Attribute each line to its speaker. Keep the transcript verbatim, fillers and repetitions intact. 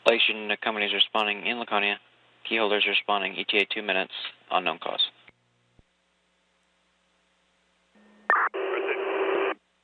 Speaker 1: Station companies responding in Laconia. Key holders responding E T A two minutes, unknown cause.